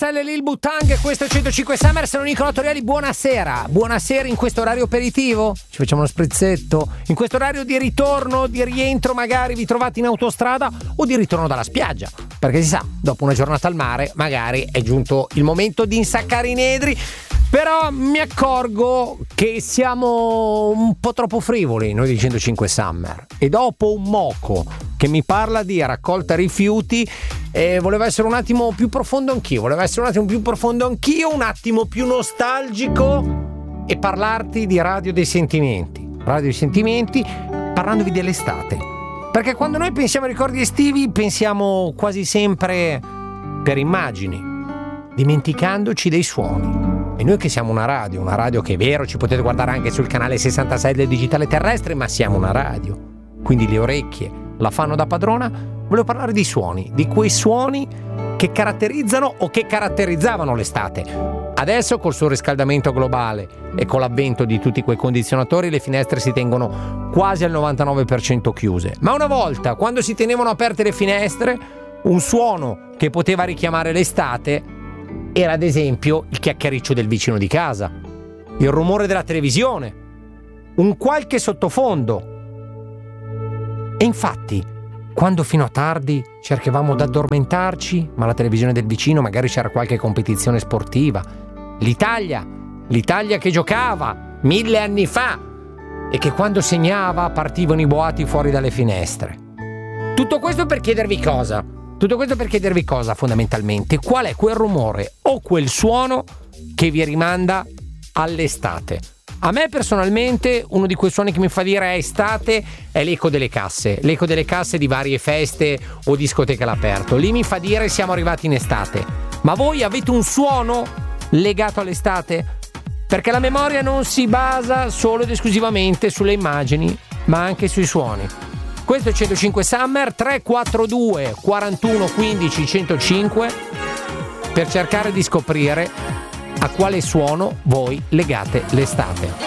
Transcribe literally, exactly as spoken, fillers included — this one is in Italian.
Stelle, Lil Butang, questo è centocinque Summer, sono Nicola Torielli, buonasera. Buonasera in questo orario aperitivo? Ci facciamo uno sprizzetto? In questo orario di ritorno, di rientro, magari vi trovate in autostrada o di ritorno dalla spiaggia? Perché si sa, dopo una giornata al mare, magari è giunto il momento di insaccare i nedri. Però mi accorgo che siamo un po' troppo frivoli noi di centocinque Summer, e dopo un moco che mi parla di raccolta rifiuti eh, volevo essere un attimo più profondo anch'io, volevo essere un attimo più profondo anch'io, un attimo più nostalgico e parlarti di Radio dei Sentimenti, Radio dei Sentimenti, parlandovi dell'estate, perché quando noi pensiamo ai ricordi estivi pensiamo quasi sempre per immagini, dimenticandoci dei suoni. E noi che siamo una radio, una radio che è vero, ci potete guardare anche sul canale sessantasei del digitale terrestre, ma siamo una radio, quindi le orecchie la fanno da padrona. Volevo parlare di suoni, di quei suoni che caratterizzano o che caratterizzavano l'estate. Adesso col surriscaldamento globale e con l'avvento di tutti quei condizionatori le finestre si tengono quasi al novantanove per cento chiuse, ma una volta, quando si tenevano aperte le finestre, un suono che poteva richiamare l'estate era ad esempio il chiacchiericcio del vicino di casa, il rumore della televisione, un qualche sottofondo. E infatti, quando fino a tardi cercavamo di addormentarci, ma la televisione del vicino magari c'era qualche competizione sportiva, l'Italia, l'Italia che giocava mille anni fa e che quando segnava partivano i boati fuori dalle finestre. Tutto questo per chiedervi cosa? Tutto questo per chiedervi cosa fondamentalmente? Qual è quel rumore o quel suono che vi rimanda all'estate? A me personalmente uno di quei suoni che mi fa dire è estate è l'eco delle casse, l'eco delle casse di varie feste o discoteche all'aperto. Lì mi fa dire siamo arrivati in estate. Ma voi avete un suono legato all'estate? Perché la memoria non si basa solo ed esclusivamente sulle immagini, ma anche sui suoni. Questo è centocinque Summer, tre quattro due quarantuno quindici centocinque, per cercare di scoprire a quale suono voi legate l'estate.